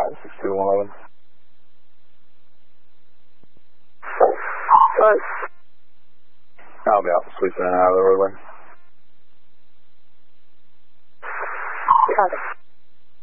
Alright, 62111. What? I'll be out sweeping out of the roadway. Copy.